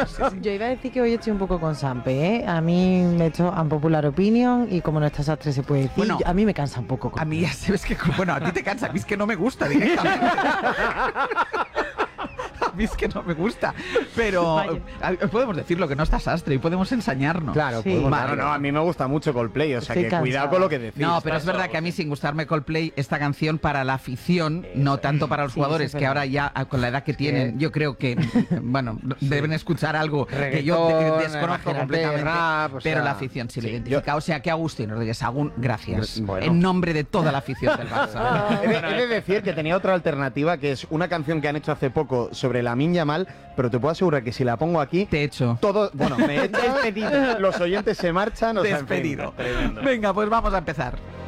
Yo iba a decir que hoy estoy un poco con Sampe, ¿eh? A mí me he hecho unpopular opinion y como no estás a 3 se puede decir, Bueno, a mí me cansa un poco. A mí ya sabes que, bueno, a ti te cansa, a mí es que no me gusta directamente. A mí es que no me gusta. Pero podemos decir lo que no está Sastre y podemos enseñarnos. Claro, Sí. podemos- Vale. no, a mí me gusta mucho Coldplay, o sea Estoy que cansada. cuidado con lo que decís. No, pero es verdad que a mí sin gustarme Coldplay, esta canción para la afición, no tanto para los Sí, jugadores, eso es que verdad. ahora ya con la edad que tienen, yo creo que, bueno, deben escuchar algo que yo Reggaetón, desconozco imagínate, completamente, rap, o pero sea, la afición sí lo sí, identifica. O sea que Agustín Rodríguez Sagún, gracias. Bueno. En nombre de toda la afición del Barça. He de decir que tenía otra alternativa, que es una canción que han hecho hace poco sobre Lamine Yamal, pero te puedo asegurar que si la pongo aquí, Te he hecho. todo, bueno, me echan, los oyentes se marchan, o sea, en fin, Despedido. tremendo. Venga, pues vamos a empezar.